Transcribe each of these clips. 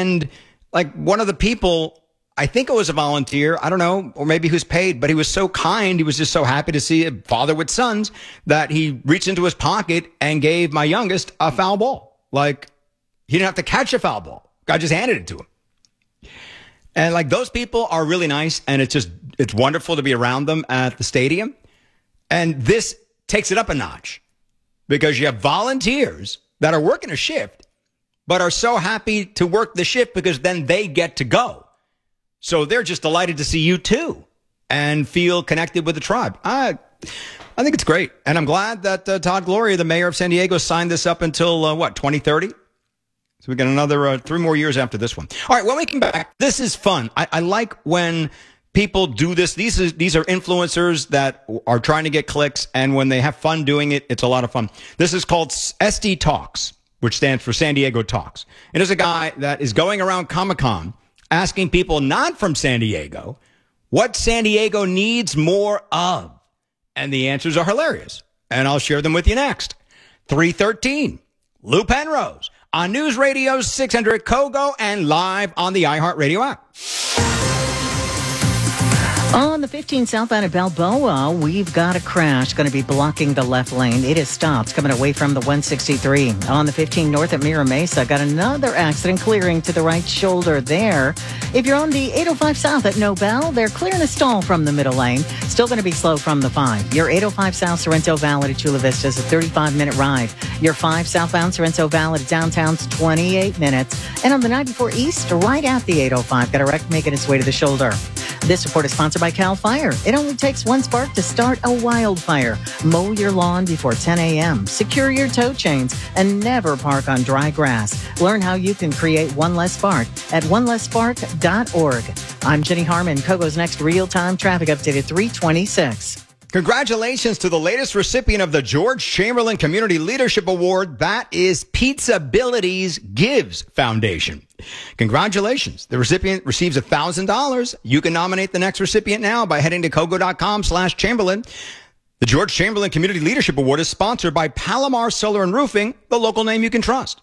And like one of the people, I think it was a volunteer, I don't know, or maybe he was paid, but he was so kind. He was just so happy to see a father with sons that he reached into his pocket and gave my youngest a foul ball. Like he didn't have to catch a foul ball. God just handed it to him. And like those people are really nice. And it's wonderful to be around them at the stadium. And this takes it up a notch because you have volunteers that are working a shift, but are so happy to work the shift because then they get to go. So they're just delighted to see you too and feel connected with the tribe. I think it's great. And I'm glad that Todd Gloria, the mayor of San Diego, signed this up until 2030? So we got another 3 more years after this one. All right, when we come back, this is fun. I like when people do this. These are influencers that are trying to get clicks. And when they have fun doing it, it's a lot of fun. This is called SD Talks, which stands for San Diego Talks. And there's a guy that is going around Comic-Con asking people not from San Diego what San Diego needs more of. And the answers are hilarious. And I'll share them with you next. 3:13, Lou Penrose on News Radio 600 Kogo and live on the iHeartRadio app. On the 15 southbound at Balboa, we've got a crash going to be blocking the left lane. It is stopped coming away from the 163. On the 15 north at Mira Mesa, got another accident clearing to the right shoulder there. If you're on the 805 south at Nobel, they're clearing a stall from the middle lane. Still going to be slow from the 5. Your 805 south Sorrento Valley to Chula Vista is a 35-minute ride. Your 5 southbound Sorrento Valley to downtown's 28 minutes. And on the 94 east, right at the 805, got a wreck making its way to the shoulder. This report is sponsored by CAL FIRE. It only takes one spark to start a wildfire. Mow your lawn before 10 a.m. Secure your tow chains and never park on dry grass. Learn how you can create one less spark at onelessspark.org. I'm Jenny Harmon. Kogo's next real-time traffic update at 3:26. Congratulations to the latest recipient of the George Chamberlain Community Leadership Award. That is Pizzabilities Gives Foundation. Congratulations. The recipient receives $1,000. You can nominate the next recipient now by heading to Kogo.com/Chamberlain. The George Chamberlain Community Leadership Award is sponsored by Palomar Solar and Roofing, the local name you can trust.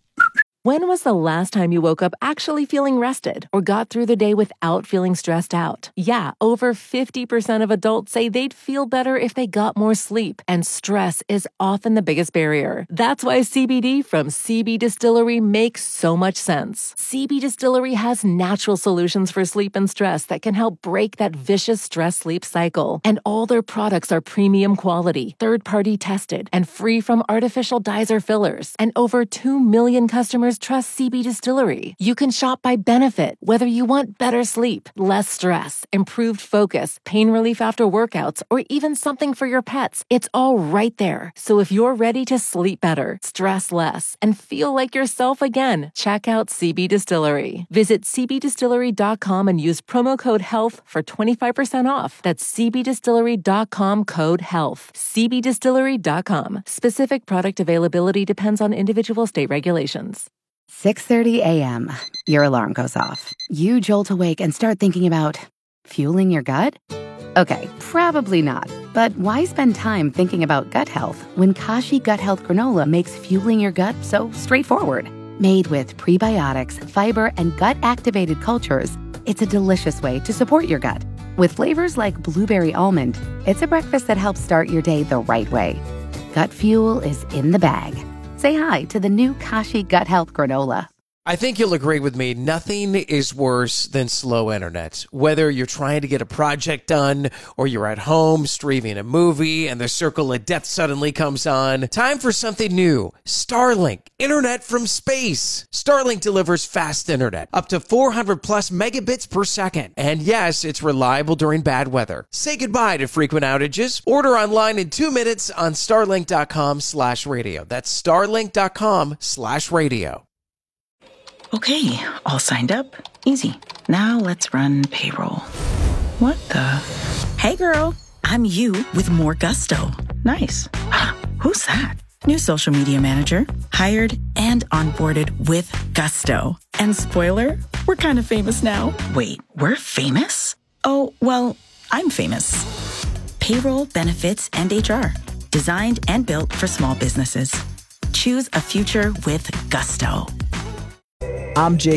When was the last time you woke up actually feeling rested or got through the day without feeling stressed out? Yeah, over 50% of adults say they'd feel better if they got more sleep, and stress is often the biggest barrier. That's why CBD from CB Distillery makes so much sense. CB Distillery has natural solutions for sleep and stress that can help break that vicious stress-sleep cycle. And all their products are premium quality, third-party tested, and free from artificial dyes or fillers. And over 2 million customers trust CB Distillery. You can shop by benefit, whether you want better sleep, less stress, improved focus, pain relief after workouts, or even something for your pets. It's all right there. So if you're ready to sleep better, stress less, and feel like yourself again, check out CB Distillery. Visit cbdistillery.com and use promo code HEALTH for 25% off. That's cbdistillery.com code HEALTH. cbdistillery.com. Specific product availability depends on individual state regulations. 6:30 a.m. Your alarm goes off. You jolt awake and start thinking about fueling your gut? Okay, probably not. But why spend time thinking about gut health when Kashi Gut Health Granola makes fueling your gut so straightforward? Made with prebiotics, fiber, and gut-activated cultures, it's a delicious way to support your gut. With flavors like blueberry almond, it's a breakfast that helps start your day the right way. Gut fuel is in the bag. Say hi to the new Kashi Gut Health Granola. I think you'll agree with me. Nothing is worse than slow internet. Whether you're trying to get a project done or you're at home streaming a movie and the circle of death suddenly comes on, time for something new. Starlink, internet from space. Starlink delivers fast internet, up to 400 plus megabits per second. And yes, it's reliable during bad weather. Say goodbye to frequent outages. Order online in 2 minutes on starlink.com/radio. That's starlink.com/radio. Okay, all signed up. Easy. Now let's run payroll. What the? Hey girl, I'm you with more gusto. Nice. Who's that? New social media manager. Hired and onboarded with gusto. And spoiler, we're kind of famous now. Wait, we're famous? Oh, well, I'm famous. Payroll, benefits, and HR. Designed and built for small businesses. Choose a future with gusto. I'm Jake